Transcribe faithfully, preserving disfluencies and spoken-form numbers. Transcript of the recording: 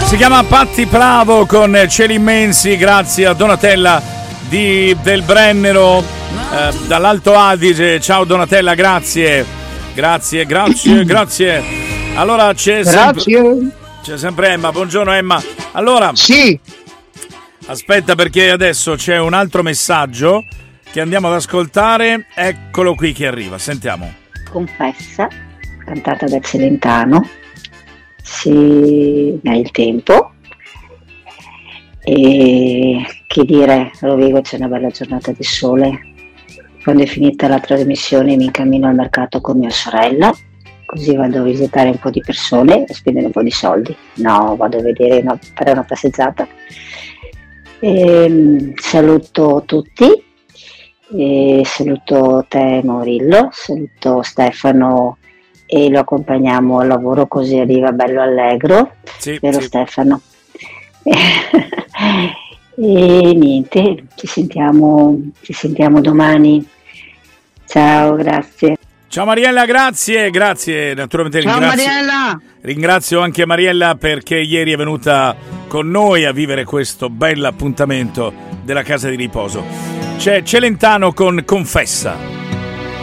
Si chiama Patti Bravo con Cieli Immensi, grazie a Donatella di, del Brennero, eh, dall'Alto Adige. Ciao Donatella, grazie, grazie, grazie, grazie. Allora c'è grazie. sempre, c'è sempre Emma, buongiorno Emma. Allora, sì. Aspetta perché adesso c'è un altro messaggio che andiamo ad ascoltare, eccolo qui che arriva, sentiamo. Confessa, cantata da Celentano. Sì, è il tempo e che dire, a Rovigo c'è una bella giornata di sole. Quando è finita la trasmissione mi incammino al mercato con mia sorella, così vado a visitare un po' di persone e spendere un po' di soldi. No, vado a vedere, no, fare una passeggiata. E, saluto tutti, e saluto te Maurillo, saluto Stefano e lo accompagniamo al lavoro così arriva bello allegro, sì, vero sì. Stefano? E niente, ci sentiamo, ci sentiamo domani. Ciao, grazie. Ciao Mariella, grazie, grazie. Naturalmente Ciao ringrazio, Mariella. ringrazio anche Mariella perché ieri è venuta con noi a vivere questo bel appuntamento della casa di riposo. C'è Celentano con Confessa.